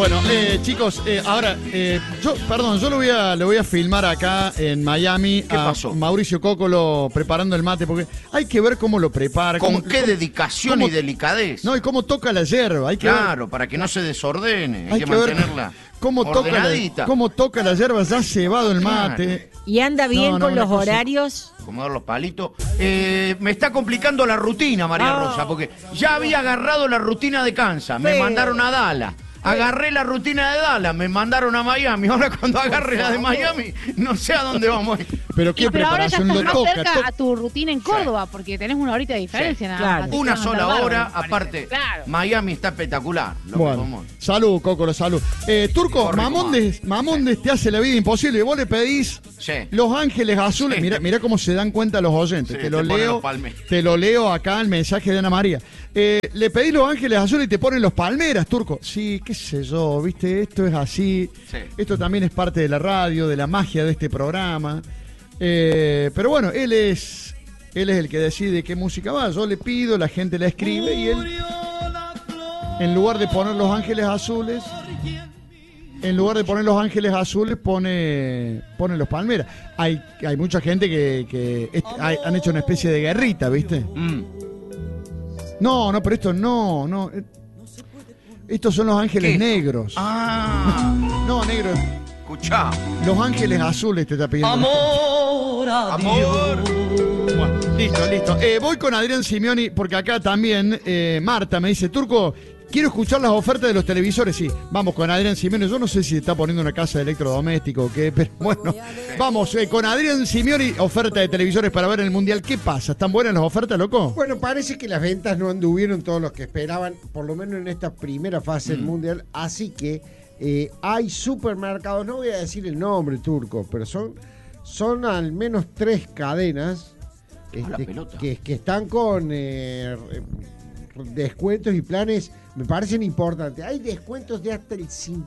Bueno, chicos, ahora, yo lo voy a filmar acá en Miami. ¿Qué pasó? Mauricio Cóccolo preparando el mate, porque hay que ver cómo lo prepara. ¿Con qué dedicación y delicadez? No, y cómo toca la yerba. Hay que Claro, ver, para que no se desordene. hay que que ver mantenerla cómo ordenadita. cómo toca la yerba, ya cebado el mate. ¿Y anda bien con los horarios? Acomodar los palitos. Me está complicando la rutina, María Rosa, porque ya había agarrado la rutina de Kansas. Me mandaron a Dallas. Agarré la rutina de Dallas, me mandaron a Miami. Ahora cuando agarre la de Miami, no sé a dónde vamos a ir. Pero qué Pero ahora ya preparación estás lo más toca. cerca a tu rutina en Córdoba, porque tenés una horita de diferencia nada más. claro. así que Una vas a sola andar hora, bárbaro, me aparte, parece. Claro. Miami está espectacular. Bueno, salud, Cóccolo, salud. Turco, Corre, Mamondes te hace la vida imposible. Y vos le pedís Sí. Los Ángeles Azules. Sí. Mirá cómo se dan cuenta los oyentes. Sí, te lo te ponen leo. los palmeras. Te lo leo acá el mensaje de Ana María. Le pedís Los Ángeles Azules y te ponen los palmeras, Turco. Sí, qué sé yo, viste, esto es así. Sí. Esto también es parte de la radio, de la magia de este programa. Pero bueno, él es el que decide qué música va. Yo le pido, la gente la escribe y él, en lugar de poner Los Ángeles Azules, pone los palmeras. Hay mucha gente que han hecho una especie de guerrita, ¿viste? No, pero esto no. Estos son Los Ángeles ¿Qué? Negros. No, negros. Escuchá. Los Ángeles Azules te está pidiendo. Amor. Bueno, listo. Voy con Adrián Simeoni, porque acá también Marta me dice, Turco, quiero escuchar las ofertas de los televisores. Sí, vamos con Adrián Simeoni. Yo no sé si se está poniendo una casa de electrodoméstico o qué, pero bueno. Vamos con Adrián Simeoni, oferta de televisores para ver en el Mundial. ¿Qué pasa? ¿Están buenas las ofertas, loco? Bueno, parece que las ventas no anduvieron todos los que esperaban, por lo menos en esta primera fase del Mundial. Así que hay supermercados, no voy a decir el nombre, Turco, pero son al menos 3 cadenas la pelota. que están con descuentos y planes, me parecen importantes. Hay descuentos de hasta el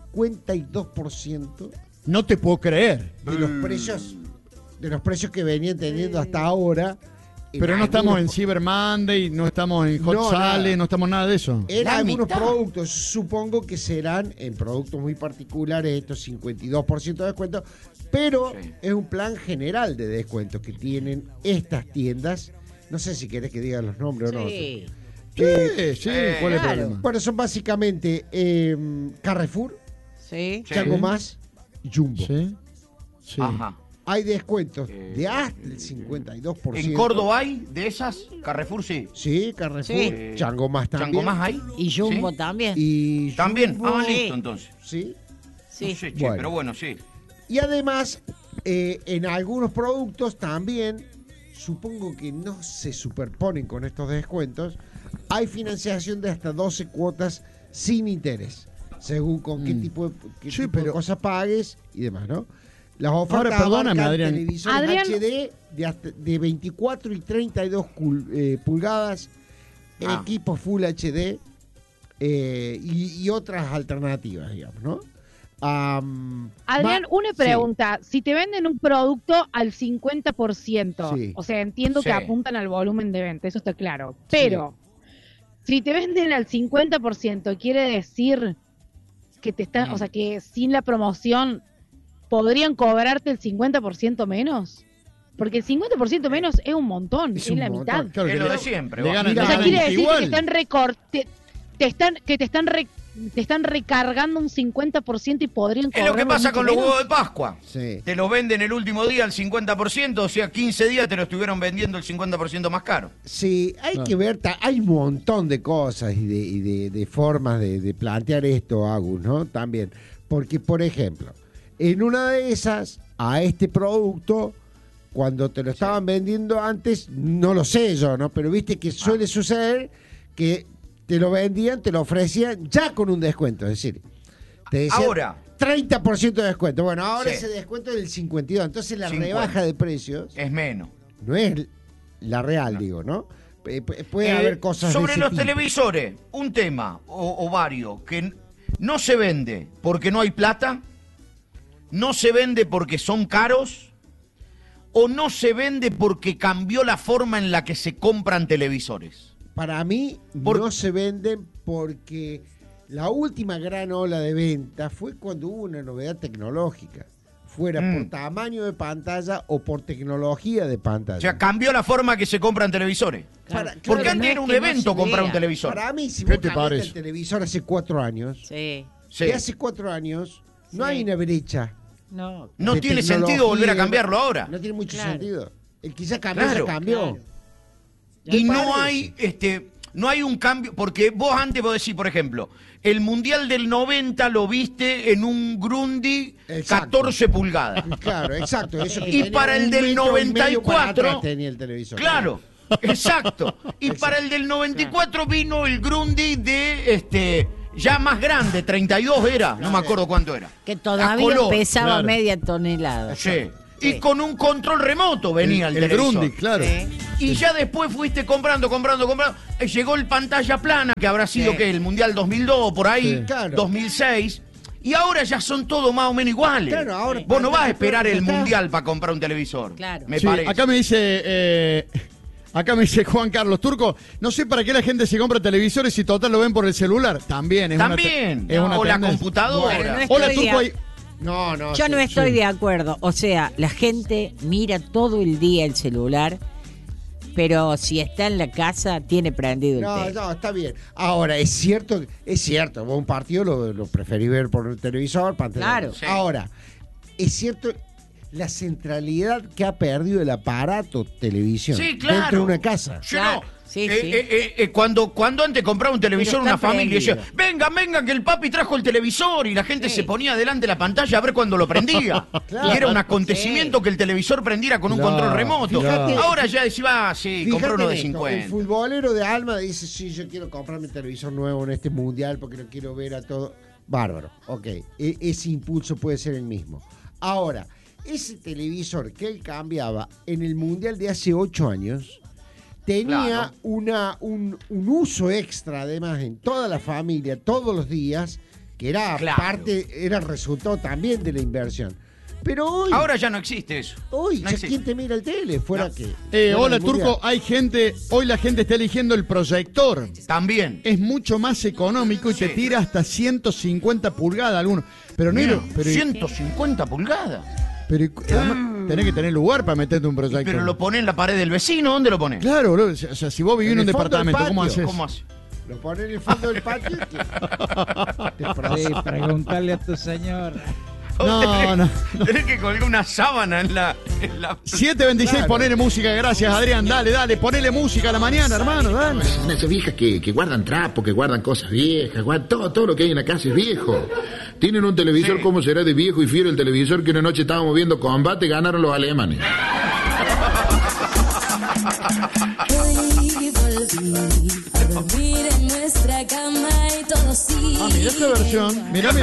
52% No te puedo creer. de los precios que venían teniendo hasta ahora. Pero no estamos en Cyber Monday, no estamos en Hot Sale, no estamos nada de eso. En La algunos mitad. productos, supongo que serán en productos muy particulares estos 52% de descuento, pero Sí. es un plan general de descuento que tienen estas tiendas. No sé si querés que diga los nombres o no. Sí. Sí, ¿cuál es el claro. problema? Bueno, son básicamente Carrefour, Sí. Sí. Chango Más, Jumbo. Sí. Sí. Ajá. Hay descuentos de hasta el 52%. ¿En Córdoba hay de esas? Carrefour sí. Sí, Carrefour, Sí. Chango Más también. ¿Chango más hay? Y Jumbo ¿Sí? también. Y ¿También? Jumbo, Sí. Listo entonces. sí. Sí. No sé, che, Bueno. pero bueno, sí. Y además, en algunos productos también, supongo que no se superponen con estos descuentos, hay financiación de hasta 12 cuotas sin interés, según con qué tipo Sí, de pero- cosas pagues y demás, ¿no? Las ofertas Ahora, perdóname, abarcan Adrián. televisores Adrián. HD de 24 y 32 pulgadas, equipos Full HD y otras alternativas, digamos, ¿no? Adrián, una sí. pregunta. Si te venden un producto al 50%, Sí. o sea, entiendo que Sí. apuntan al volumen de venta, eso está claro. Pero, si te venden al 50%, quiere decir que te están, o sea, que sin la promoción podrían cobrarte el 50% menos. Porque el 50% menos es un montón, Es es un la montón. mitad. Claro Es que lo le- de siempre. le va. ganan- Mira, O sea, le quiere ganan decir igual. que te están recargando un 50% y podrían Es cobrar lo que pasa con los huevos de Pascua. Sí. Te los venden el último día al 50%, o sea, 15 días te lo estuvieron vendiendo el 50% más caro. Sí, hay Claro. que ver, hay un montón de cosas y de formas de plantear esto, Agus, ¿no? También. Porque, por ejemplo, en una de esas, a este producto, cuando te lo estaban vendiendo antes, no lo sé yo, ¿no? Pero viste que suele suceder que te lo vendían, te lo ofrecían ya con un descuento, es decir, te decían Ahora. 30% de descuento. Bueno, ahora Sí. ese descuento es del 52%. Entonces la 50. rebaja de precios Es menos. no es la real, digo, ¿no? Puede haber cosas Sobre de ese los tipo. televisores, un tema o varios que no se vende porque no hay plata, no se vende porque son caros o no se vende porque cambió la forma en la que se compran televisores. Para mí Por- no se venden porque La última gran ola de venta fue cuando hubo una novedad tecnológica. Fuera por tamaño de pantalla o por tecnología de pantalla. O sea, cambió la forma que se compran televisores. Porque antes era un evento comprar un televisor. Para mí, si ¿Qué vos te cambiaste parece? el televisor hace 4 años, Sí. Sí. de hace 4 años, no Sí. hay una brecha. No. No de tiene tecnología, sentido volver a cambiarlo ahora. No tiene mucho Claro. sentido. El que ya cambió, Claro. ya cambió. Claro. Y ¿Te no parece? no hay un cambio, porque vos antes vos decís, por ejemplo, el Mundial del 90 lo viste en un Grundy Exacto. 14 pulgadas. Claro, exacto. Eso que Y tenía para el un del metro y medio para 94, atrás tenía el televisor. Claro, exacto. Y para el del 94 vino el Grundy de ya más grande, 32 era, no me acuerdo cuánto era. Que A todavía color, pesaba claro. media tonelada. Sí. Y con un control remoto venía el El televisor. Grundy, claro. Sí. Y ya después fuiste comprando. Llegó el pantalla plana, que habrá sido Sí. que el Mundial 2002, por ahí, Sí. Claro. 2006. Y ahora ya son todos más o menos iguales. Claro, ahora Vos no vas a pantalla esperar plana, el ya está. Mundial para comprar un televisor. Claro. Me Sí, parece. acá me dice Juan Carlos Turco, no sé para qué la gente se compra televisores si total lo ven por el celular. También es También. una, es una o la tendencia. computadora. Bueno, no es- Hola Estoy Turco, de- hay- No, Yo no sí, estoy sí. de acuerdo. O sea, la gente mira todo el día el celular, pero si está en la casa, tiene prendido el No, tele. no, está bien. Ahora, es cierto, vos un partido lo preferís ver por el televisor, pantalla. Claro. Sí. Ahora, es cierto la centralidad que ha perdido el aparato televisión Sí, claro. dentro de una casa. Yo Claro, no. sí, Cuando antes compraba un televisor Pero está una familia, decía, prendido. venga, que el papi trajo el televisor, y la gente Sí. se ponía delante de la pantalla a ver cuando lo prendía. Claro. Y era un acontecimiento que el televisor prendiera con un Claro, control remoto. fíjate. Ahora ya decía, sí, compré uno de en esto, 50. el futbolero de alma dice, sí, yo quiero comprarme un televisor nuevo en este mundial porque lo quiero ver a todo. Bárbaro, ok. Ese impulso puede ser el mismo. Ahora, ese televisor que él cambiaba en el mundial de hace 8 años tenía Claro. un uso extra además en toda la familia, todos los días, que era Claro. parte, era el resultado también de la inversión. Pero hoy, Ahora ya no existe eso. hoy no ya existe. ¿quién te mira el tele? Fuera No. que. fuera hola del mundial. Turco, hoy la gente está eligiendo el proyector. También. Es mucho más económico y te Sí. tira hasta 150 pulgadas alguno. Pero no Mira, pero, 150 pulgadas. pero además, tenés que tener lugar para meterte un proyector. Pero lo pone en la pared del vecino, ¿dónde lo pone? Claro, boludo, o sea, si vos vivís en En un el fondo del departamento, ¿cómo patio. haces? ¿Cómo hace? Lo pone en el fondo del patio y te Sí, preguntarle a tu señor. No. Tenés que colgar una sábana en la 726, Claro. ponele música, gracias Adrián, dale, ponele música a la mañana, hermano, dale. Son esas viejas que guardan trapo, que guardan cosas viejas, guardan todo lo que hay en la casa es viejo. Tienen un televisor, Sí. ¿cómo será de viejo y fiero el televisor que una noche estábamos viendo combate y ganaron los alemanes? Hoy volví a dormir en nuestra cama y todo sigue. Mira esta versión, mirá.